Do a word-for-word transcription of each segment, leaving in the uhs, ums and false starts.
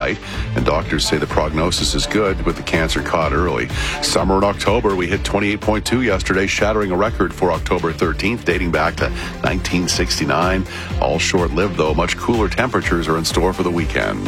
overnight, and doctors say the prognosis is good with the cancer caught early. Summer in October, we hit twenty-eight point two yesterday, shattering a record for October thirteenth, dating back to nineteen sixty-nine. All short-lived, though. Much cooler temperatures are in store for the weekend.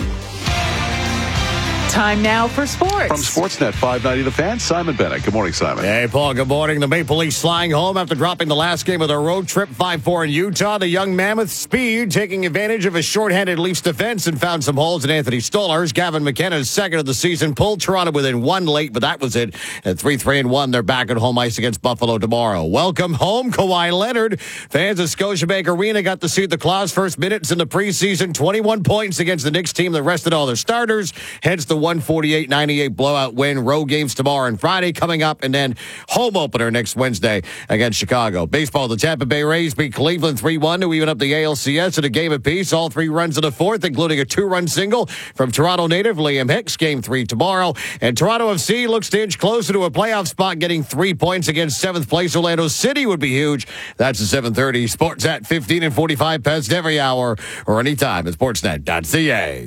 Time now for sports. From Sportsnet five ninety The Fan, Simon Bennett. Good morning, Simon. Hey, Paul. Good morning. The Maple Leafs flying home after dropping the last game of their road trip five four in Utah. The young Mammoth speed taking advantage of a shorthanded Leafs defense and found some holes in Anthony Stolarz. Gavin McKenna's second of the season pulled Toronto within one late, but that was it. At three three and one, they're back at home ice against Buffalo tomorrow. Welcome home, Kawhi Leonard. Fans at Scotiabank Arena got to see the Claws' first minutes in the preseason. twenty-one points against the Knicks team that rested all their starters. Hence the one forty-eight ninety-eight blowout win. Road games tomorrow and Friday coming up, and then home opener next Wednesday against Chicago. Baseball, the Tampa Bay Rays beat Cleveland three one to even up the A L C S in a game apiece. All three runs in the fourth, including a two-run single from Toronto native Liam Hicks. Game three tomorrow. And Toronto F C looks to inch closer to a playoff spot, getting three points against seventh place Orlando City would be huge. That's at seven thirty. Sports at fifteen and forty-five past every hour or anytime at sportsnet dot c a.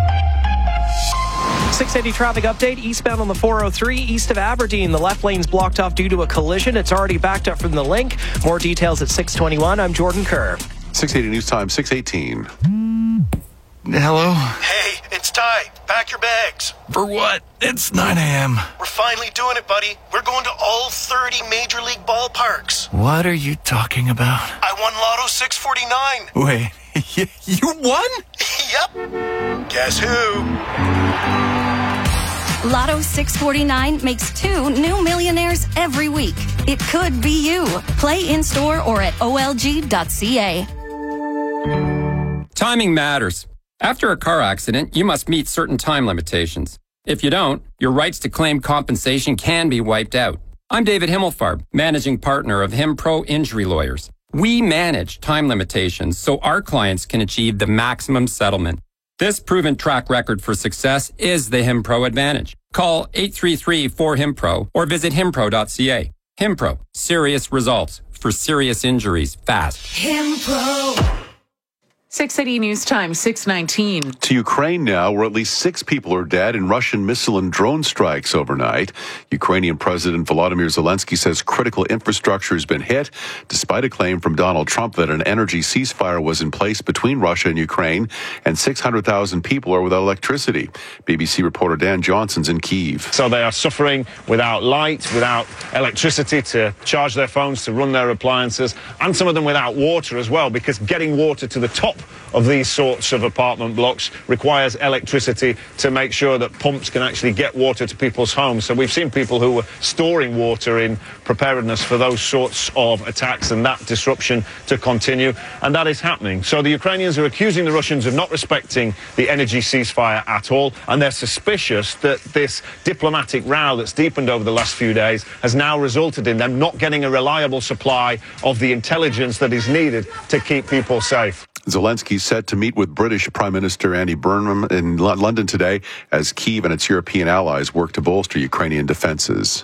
six eighty traffic update. Eastbound on the four oh three, east of Aberdeen. The left lane's blocked off due to a collision. It's already backed up from the link. More details at six twenty-one. I'm Jordan Kerr. six eighty News Time, six eighteen. Hello? Hey, it's Ty. Pack your bags. For what? It's nine a.m. We're finally doing it, buddy. We're going to all thirty Major League ballparks. What are you talking about? I won Lotto six forty-nine. Wait, you won? Yep. Guess who? Lotto six forty-nine makes two new millionaires every week. It could be you. Play in-store or at O L G dot C A. Timing matters. After a car accident, you must meet certain time limitations. If you don't, your rights to claim compensation can be wiped out. I'm David Himmelfarb, managing partner of HimPro Injury Lawyers. We manage time limitations so our clients can achieve the maximum settlement. This proven track record for success is the HimPro Advantage. Call eight three three four HimPro or visit himpro dot c a. HimPro, serious results for serious injuries fast. HimPro. six eighty News Time, six nineteen. To Ukraine now, where at least six people are dead in Russian missile and drone strikes overnight. Ukrainian President Volodymyr Zelensky says critical infrastructure has been hit, despite a claim from Donald Trump that an energy ceasefire was in place between Russia and Ukraine, and six hundred thousand people are without electricity. B B C reporter Dan Johnson's in Kyiv. So they are suffering without light, without electricity to charge their phones, to run their appliances, and some of them without water as well, because getting water to the top of these sorts of apartment blocks requires electricity to make sure that pumps can actually get water to people's homes. So we've seen people who were storing water in preparedness for those sorts of attacks and that disruption to continue, and that is happening. So the Ukrainians are accusing the Russians of not respecting the energy ceasefire at all, and they're suspicious that this diplomatic row that's deepened over the last few days has now resulted in them not getting a reliable supply of the intelligence that is needed to keep people safe. Zelensky set to meet with British Prime Minister Andy Burnham in L- London today as Kyiv and its European allies work to bolster Ukrainian defenses.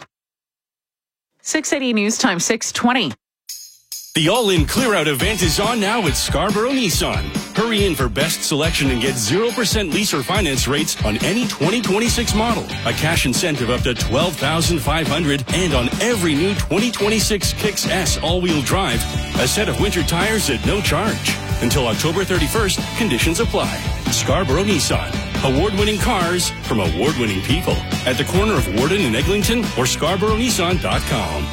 six eighty News Time, six twenty. The all-in clear-out event is on now at Scarborough Nissan. Hurry in for best selection and get zero percent lease or finance rates on any twenty twenty-six model. A cash incentive up to twelve thousand five hundred dollars and on every new twenty twenty-six Kicks S all-wheel drive. A set of winter tires at no charge. Until October thirty-first, conditions apply. Scarborough Nissan. Award-winning cars from award-winning people. At the corner of Warden and Eglinton or scarborough nissan dot com.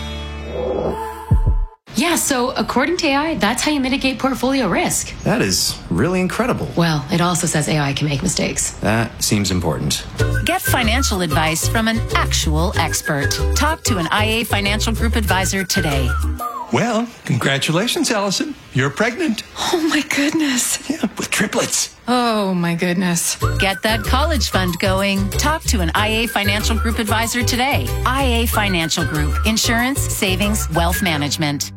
Yeah, so according to A I, that's how you mitigate portfolio risk. That is really incredible. Well, it also says A I can make mistakes. That seems important. Get financial advice from an actual expert. Talk to an I A Financial Group advisor today. Well, congratulations, Allison. You're pregnant. Oh, my goodness. Yeah, with triplets. Oh, my goodness. Get that college fund going. Talk to an I A Financial Group advisor today. I A Financial Group. Insurance, savings, wealth management.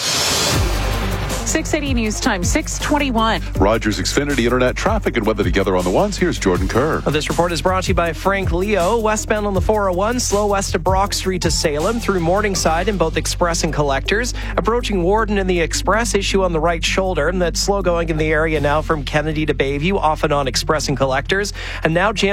six eighty News Time, six twenty-one. Rogers Xfinity Internet traffic and weather together on the ones. Here's Jordan Kerr. This report is brought to you by Frank Leo. Westbound on the four oh one, slow west of Brock Street to Salem through Morningside in both Express and Collectors. Approaching Warden in the Express, issue on the right shoulder. And that's slow going in the area now from Kennedy to Bayview, off and on Express and Collectors. And now jam